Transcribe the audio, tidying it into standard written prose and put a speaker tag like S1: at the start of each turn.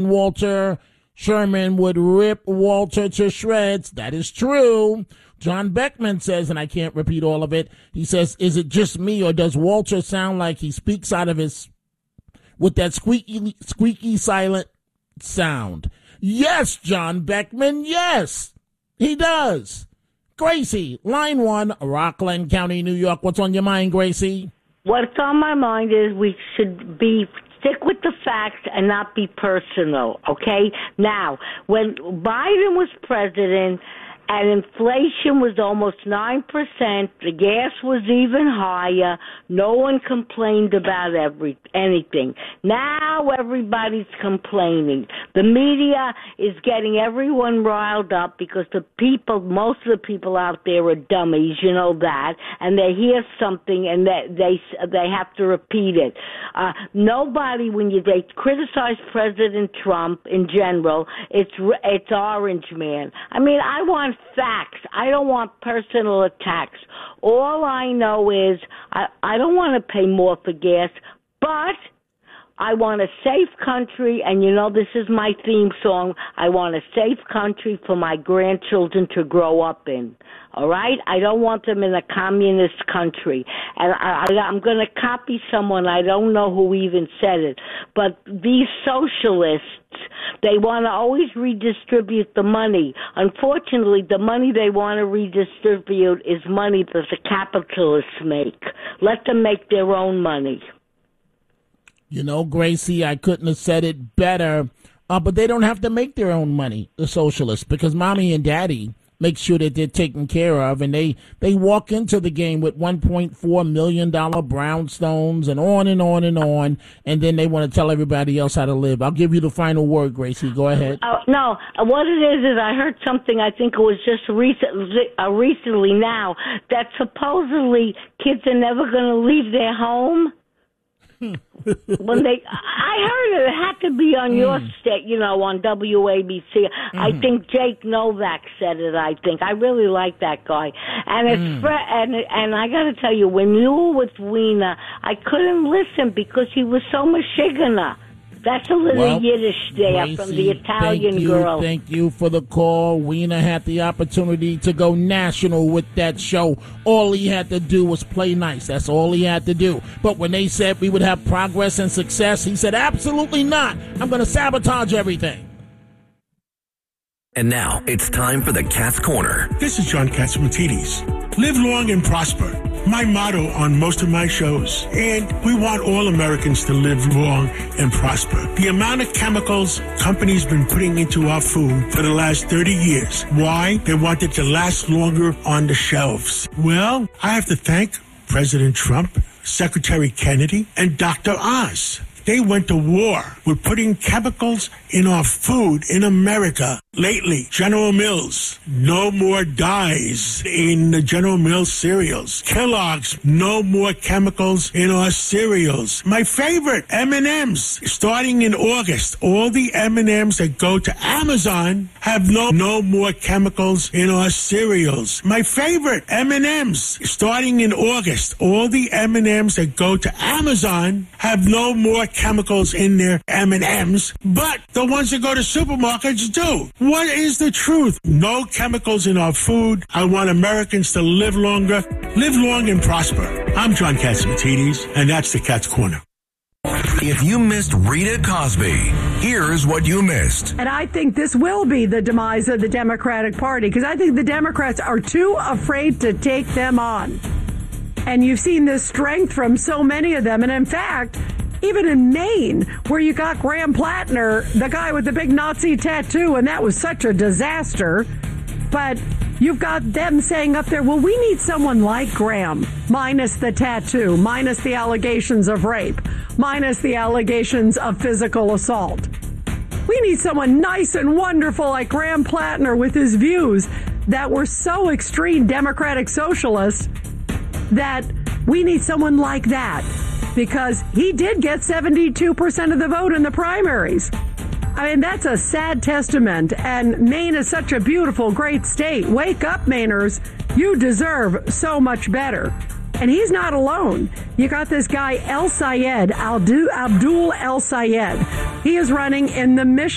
S1: Walter Sherman would rip Walter to shreds. That is true. John Beckman says, and I can't repeat all of it, he says, is it just me or does Walter sound like he speaks out of his, with that squeaky silent sound? Yes, John Beckman, yes, he does. Gracie, line 1, Rockland County, New York. What's on your mind, Gracie?
S2: What's on my mind is we should stick with the facts and not be personal, okay? Now, when Biden was president and inflation was almost 9%, the gas was even higher, no one complained about anything. Now everybody's complaining. The media is getting everyone riled up because most of the people out there are dummies, you know that, and they hear something and they have to repeat it. Nobody, when they criticize President Trump in general, it's Orange Man. I mean, I want facts. I don't want personal attacks. All I know is I don't want to pay more for gas, but I want a safe country, and you know this is my theme song. I want a safe country for my grandchildren to grow up in. All right? I don't want them in a communist country. And I'm going to copy someone. I don't know who even said it. But these socialists, they want to always redistribute the money. Unfortunately, the money they want to redistribute is money that the capitalists make. Let them make their own money.
S1: You know, Gracie, I couldn't have said it better. But they don't have to make their own money, the socialists, because mommy and daddy make sure that they're taken care of. And they walk into the game with $1.4 million brownstones and on and on and on. And then they want to tell everybody else how to live. I'll give you the final word, Gracie. Go ahead.
S2: No, what it is I heard something, I think it was just recently now, that supposedly kids are never going to leave their home. I heard it had to be on your state, on WABC. I think Jake Novak said it. I think I really like that guy, and it's and I got to tell you, when you were with Weena, I couldn't listen because he was so Michiganer. That's a little Yiddish there, Gracie, from the Italian girl.
S1: Thank you for the call. Weena had the opportunity to go national with that show. All he had to do was play nice. That's all he had to do. But when they said we would have progress and success, he said, absolutely not. I'm going to sabotage everything.
S3: And now it's time for the Cat's Corner.
S4: This is John Catsimatidis. Live long and prosper. My motto on most of my shows. And we want all Americans to live long and prosper. The amount of chemicals companies been putting into our food for the last 30 years. Why? They want it to last longer on the shelves. Well, I have to thank President Trump, Secretary Kennedy, and Dr. Oz. They went to war with putting chemicals in our food in America. Lately, General Mills, no more dyes in the General Mills cereals. Kellogg's, no more chemicals in our cereals. My favorite, M&M's, starting in August, all the M&M's that go to Amazon have no more chemicals in our cereals. My favorite, M&M's, starting in August, all the M&M's that go to Amazon have no more chemicals in their M&Ms, but the ones that go to supermarkets do. What is the truth? No chemicals in our food. I want Americans to live longer, live long and prosper. I'm John Catsimatidis, and that's the Cat's Corner.
S3: If you missed Rita Cosby, here's what you missed.
S5: And I think this will be the demise of the Democratic Party, because I think the Democrats are too afraid to take them on. And you've seen this strength from so many of them. And in fact, even in Maine, where you got Graham Plattner, the guy with the big Nazi tattoo, and that was such a disaster. But you've got them saying up there, well, we need someone like Graham, minus the tattoo, minus the allegations of rape, minus the allegations of physical assault. We need someone nice and wonderful like Graham Plattner with his views that were so extreme Democratic socialist that we need someone like that. Because he did get 72% of the vote in the primaries. I mean, that's a sad testament. And Maine is such a beautiful, great state. Wake up, Mainers. You deserve so much better. And he's not alone. You got this guy, El Sayed, Abdul El Sayed. He is running in the Michigan